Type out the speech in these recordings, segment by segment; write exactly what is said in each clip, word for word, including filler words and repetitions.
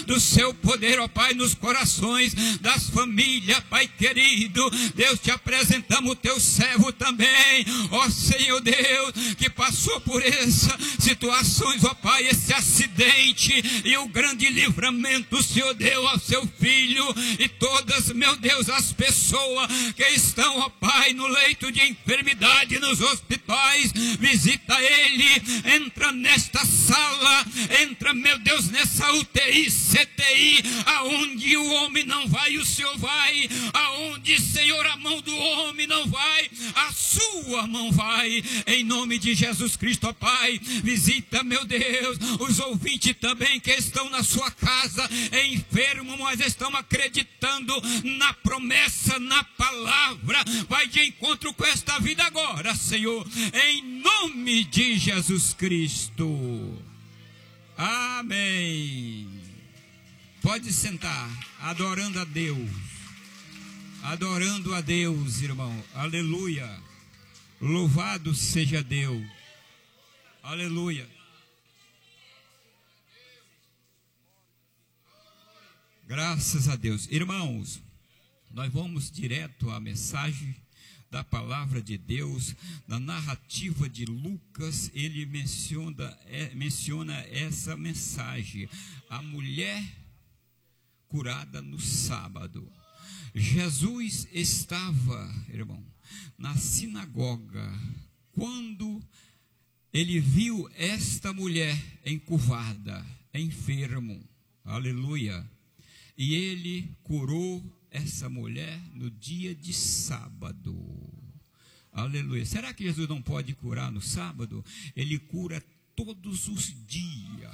do seu poder, ó Pai, nos corações das famílias, Pai querido. Deus, te apresentamos o teu servo também, ó Senhor Deus, que passou por essas situações, ó Pai, esse acidente, e o grande livramento o Senhor deu ao seu filho, e todas, meu Deus, as pessoas que estão, ó Pai, no leito de enfermidade, nos hospitais, visita ele, entra nesta sala, entra, meu Deus, nessa U T I, C T I, aonde o homem não vai, o Senhor vai, aonde, Senhor, a mão do homem não vai, a sua mão vai, em nome de Jesus Cristo, ó Pai. Visita, meu Deus, os ouvintes também que estão na sua casa, enfermos, mas estão acreditando na promessa, na palavra. Vai de encontro com esta vida agora, Senhor, em nome de Jesus Cristo. Amém. Pode sentar, adorando a Deus, adorando a Deus, irmão, aleluia, louvado seja Deus, aleluia. Graças a Deus. Irmãos, nós vamos direto à mensagem da palavra de Deus. Na narrativa de Lucas, ele menciona, é, menciona essa mensagem, a mulher curada no sábado. Jesus estava, irmão, na sinagoga, quando ele viu esta mulher encurvada, enfermo, aleluia, e ele curou essa mulher no dia de sábado, aleluia. Será que Jesus não pode curar no sábado? Ele cura todos os dias.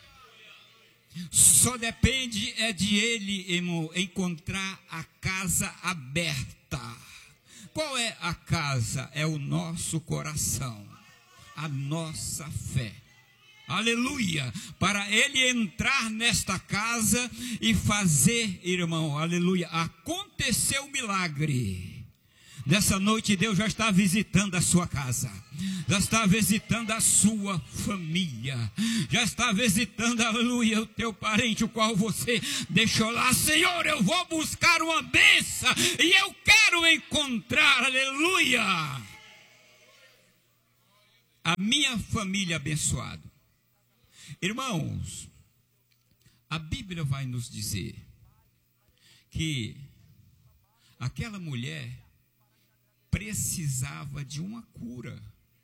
Só depende é de ele, irmão, encontrar a casa aberta. Qual é a casa? É o nosso coração, a nossa fé. Aleluia, para ele entrar nesta casa e fazer, irmão, aleluia, acontecer o milagre. Nessa noite Deus já está visitando a sua casa, já está visitando a sua família, já está visitando, aleluia, o teu parente, o qual você deixou lá. Senhor, eu vou buscar uma bênção e eu quero encontrar, aleluia, a minha família abençoada. Irmãos, a Bíblia vai nos dizer que aquela mulher precisava de uma cura.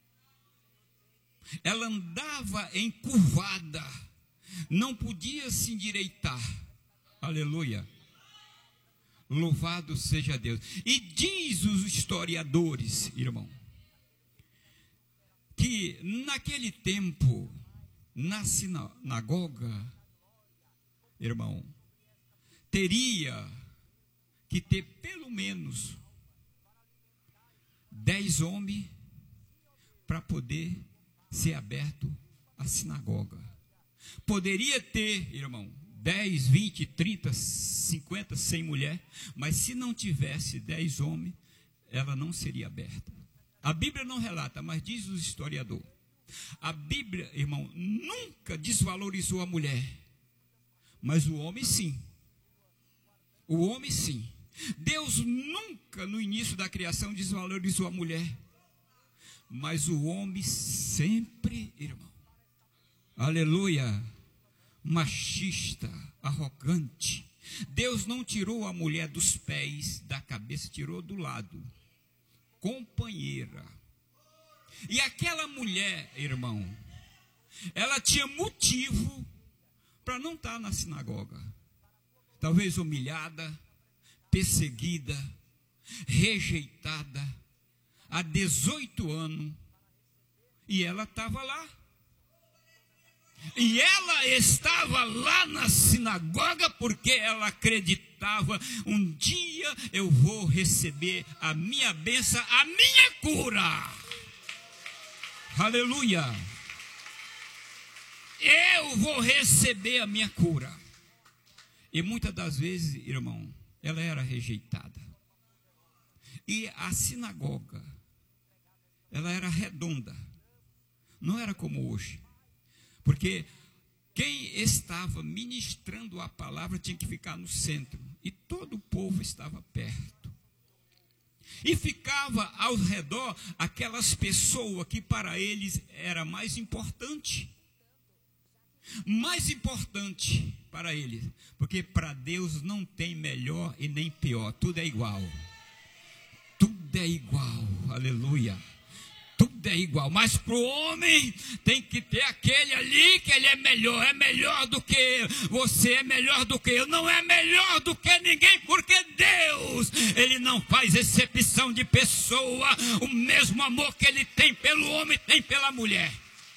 Ela andava encurvada, não podia se endireitar. Aleluia. Louvado seja Deus. E diz os historiadores, irmão, que naquele tempo, na sinagoga, irmão, teria que ter pelo menos dez homens para poder ser aberto a sinagoga. Poderia ter, irmão, dez, vinte, trinta, cinquenta, cem mulheres, mas se não tivesse dez homens, ela não seria aberta. A Bíblia não relata, mas diz o historiador. A Bíblia, irmão, nunca desvalorizou a mulher, mas o homem sim. O homem sim. Deus nunca no início da criação desvalorizou a mulher, mas o homem sempre, irmão, aleluia, machista, arrogante. Deus não tirou a mulher dos pés, da cabeça, tirou do lado, companheira. E aquela mulher, irmão, ela tinha motivo para não estar na sinagoga. Talvez humilhada, perseguida, rejeitada, há dezoito anos, e ela estava lá. E ela estava lá na sinagoga porque ela acreditava, um dia eu vou receber a minha bênção, a minha cura. Aleluia. Eu vou receber a minha cura. E muitas das vezes, irmão, ela era rejeitada. E a sinagoga, ela era redonda. Não era como hoje. Porque quem estava ministrando a palavra tinha que ficar no centro, e todo o povo estava perto. E ficava ao redor aquelas pessoas que para eles era mais importante. Mais importante para eles, porque para Deus não tem melhor e nem pior, tudo é igual. Tudo é igual, aleluia. Tudo é igual, mas para o homem tem que ter aquele ali que ele é melhor, é melhor do que eu, você é melhor do que eu, não é melhor do que ninguém, porque Deus, Ele não faz exceção de pessoa, o mesmo amor que Ele tem pelo homem, tem pela mulher.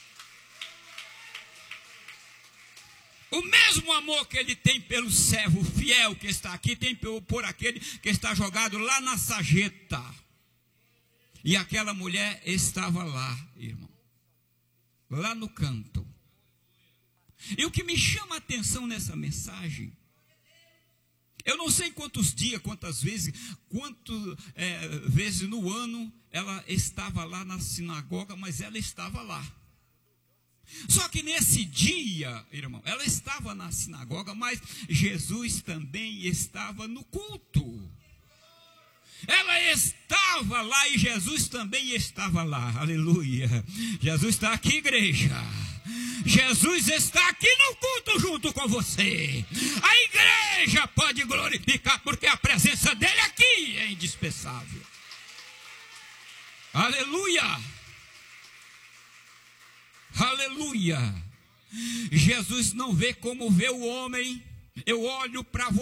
O mesmo amor que Ele tem pelo servo fiel que está aqui, tem por aquele que está jogado lá na sarjeta. E aquela mulher estava lá, irmão, lá no canto. E o que me chama a atenção nessa mensagem, eu não sei quantos dias, quantas vezes, quantas é, vezes no ano ela estava lá na sinagoga, mas ela estava lá. Só que nesse dia, irmão, ela estava na sinagoga, mas Jesus também estava no culto. Ela estava lá e Jesus também estava lá, aleluia. Jesus está aqui, igreja. Jesus está aqui no culto junto com você. A igreja pode glorificar, porque a presença dele aqui é indispensável. Aleluia. Aleluia. Jesus não vê como vê o homem. Eu olho para você.